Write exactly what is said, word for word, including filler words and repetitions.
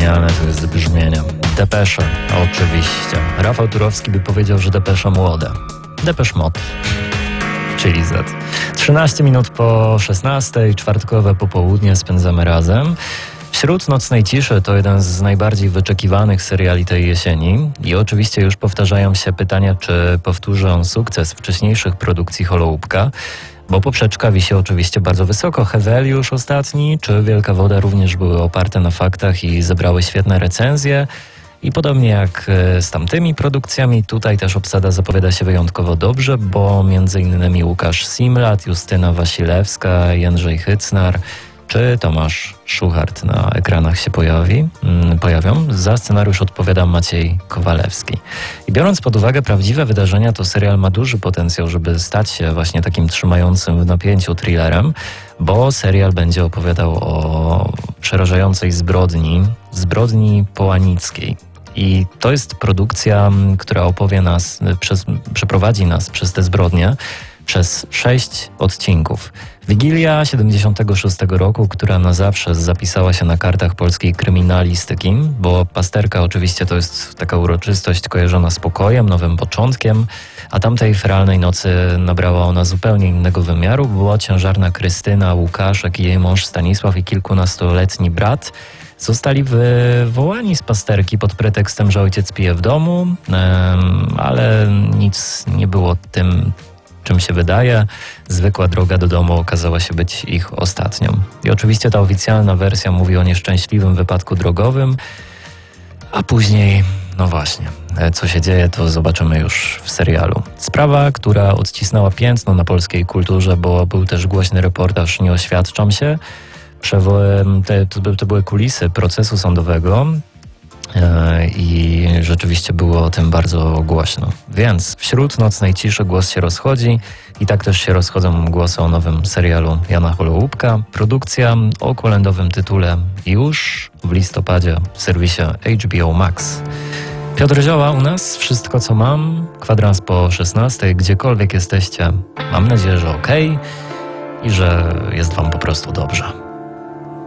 Genialne to jest brzmienie. Depesze, oczywiście. Rafał Turowski by powiedział, że depesze młode. Depesz Mod, czyli Z. trzynaście minut po szesnastej, czwartkowe popołudnie spędzamy razem. Wśród nocnej ciszy to jeden z najbardziej wyczekiwanych seriali tej jesieni i oczywiście już powtarzają się pytania, czy powtórzy on sukces wcześniejszych produkcji Holoubka, bo poprzeczka wisi oczywiście bardzo wysoko. Heweliusz ostatni czy Wielka Woda również były oparte na faktach i zebrały świetne recenzje. I podobnie jak z tamtymi produkcjami, tutaj też obsada zapowiada się wyjątkowo dobrze, bo między innymi Łukasz Simlat, Justyna Wasilewska, Jędrzej Hycnar czy Tomasz Szuchart na ekranach się pojawi, mm, pojawią. Za scenariusz odpowiada Maciej Kowalewski. I biorąc pod uwagę prawdziwe wydarzenia, to serial ma duży potencjał, żeby stać się właśnie takim trzymającym w napięciu thrillerem, bo serial będzie opowiadał o przerażającej zbrodni, zbrodni połanickiej. I to jest produkcja, która opowie nas, przez, przeprowadzi nas przez te zbrodnie przez sześć odcinków. Wigilia siedemdziesiątego szóstego roku, która na zawsze zapisała się na kartach polskiej kryminalistyki, bo Pasterka oczywiście to jest taka uroczystość kojarzona z pokojem, nowym początkiem, a tamtej feralnej nocy nabrała ona zupełnie innego wymiaru. Była ciężarna Krystyna, Łukaszek i jej mąż Stanisław i kilkunastoletni brat zostali wywołani z Pasterki pod pretekstem, że ojciec pije w domu, ale nic nie było tym, czym się wydaje. Zwykła droga do domu okazała się być ich ostatnią. I oczywiście ta oficjalna wersja mówi o nieszczęśliwym wypadku drogowym, a później, no właśnie, co się dzieje, to zobaczymy już w serialu. Sprawa, która odcisnęła piętno na polskiej kulturze, bo był też głośny reportaż Nie oświadczam się. Te, to, to były kulisy procesu sądowego i rzeczywiście było o tym bardzo głośno. Więc wśród nocnej ciszy głos się rozchodzi i tak też się rozchodzą głosy o nowym serialu Jana Holoubka. Produkcja o kolędowym tytule już w listopadzie w serwisie H B O Max. Piotr Zioła u nas, wszystko co mam, kwadrans po szesnastej, gdziekolwiek jesteście. Mam nadzieję, że okej i że jest wam po prostu dobrze.